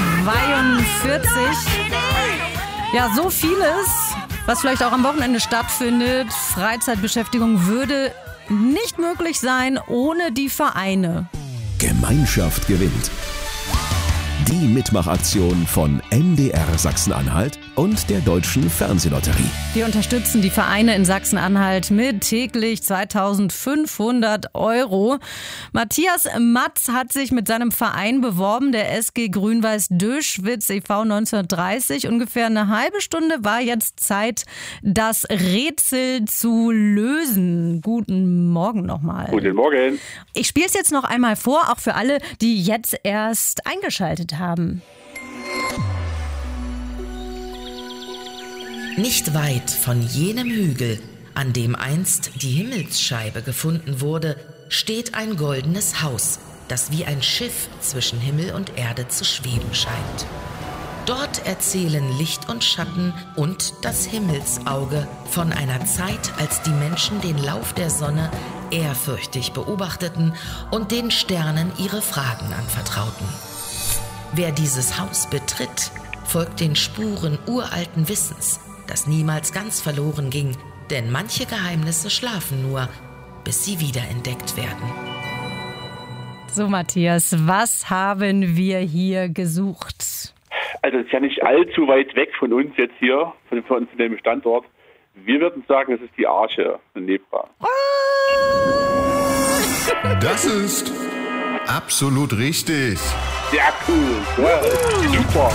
Ja, so vieles, was vielleicht auch am Wochenende stattfindet. Freizeitbeschäftigung würde nicht möglich sein ohne die Vereine. Gemeinschaft gewinnt. Die Mitmachaktion von MDR Sachsen-Anhalt und der Deutschen Fernsehlotterie. Wir unterstützen die Vereine in Sachsen-Anhalt mit täglich 2.500 €. Matthias Matz hat sich mit seinem Verein beworben, der SG Grün-Weiß Döschwitz e.V. 1930. Ungefähr eine halbe Stunde war jetzt Zeit, das Rätsel zu lösen. Guten Morgen nochmal. Guten Morgen. Ich spiele es jetzt noch einmal vor, auch für alle, die jetzt erst eingeschaltet haben. Nicht weit von jenem Hügel, an dem einst die Himmelsscheibe gefunden wurde, steht ein goldenes Haus, das wie ein Schiff zwischen Himmel und Erde zu schweben scheint. Dort erzählen Licht und Schatten und das Himmelsauge von einer Zeit, als die Menschen den Lauf der Sonne ehrfürchtig beobachteten und den Sternen ihre Fragen anvertrauten. Wer dieses Haus betritt, folgt den Spuren uralten Wissens, das niemals ganz verloren ging, denn manche Geheimnisse schlafen nur, bis sie wiederentdeckt werden. So, Matthias, was haben wir hier gesucht? Also es ist ja nicht allzu weit weg von uns jetzt hier, von dem Standort. Wir würden sagen, es ist die Arche in Nebra. Das ist absolut richtig. Sehr cool. Ja, super.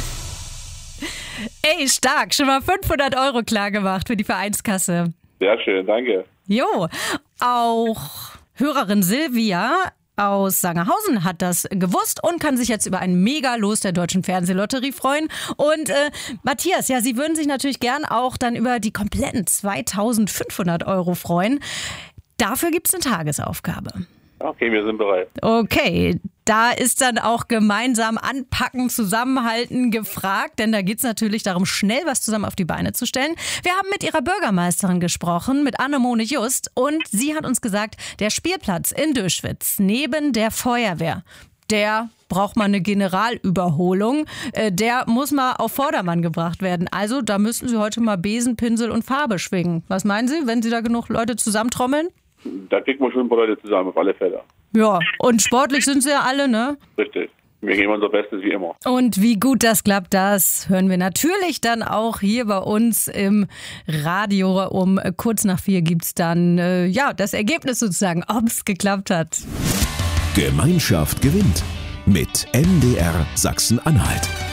Ey, stark. Schon mal 500 € klar gemacht für die Vereinskasse. Sehr schön, danke. Jo, auch Hörerin Silvia aus Sangerhausen hat das gewusst und kann sich jetzt über ein Mega-Los der Deutschen Fernsehlotterie freuen. Und Matthias, ja, Sie würden sich natürlich gern auch dann über die kompletten 2.500 € freuen. Dafür gibt es eine Tagesaufgabe. Okay, wir sind bereit. Okay, da ist dann auch gemeinsam anpacken, zusammenhalten gefragt, denn da geht es natürlich darum, schnell was zusammen auf die Beine zu stellen. Wir haben mit ihrer Bürgermeisterin gesprochen, mit Annemone Just, und sie hat uns gesagt, der Spielplatz in Döschwitz neben der Feuerwehr, der braucht mal eine Generalüberholung. Der muss mal auf Vordermann gebracht werden. Also da müssten Sie heute mal Besen, Pinsel und Farbe schwingen. Was meinen Sie, wenn Sie da genug Leute zusammentrommeln? Da kriegen wir schon ein paar Leute zusammen, auf alle Fälle. Ja, und sportlich sind sie ja alle, ne? Richtig. Wir geben unser Bestes wie immer. Und wie gut das klappt, das hören wir natürlich dann auch hier bei uns im Radio. Um kurz nach 4 gibt's dann das Ergebnis sozusagen, ob es geklappt hat. Gemeinschaft gewinnt mit MDR Sachsen-Anhalt.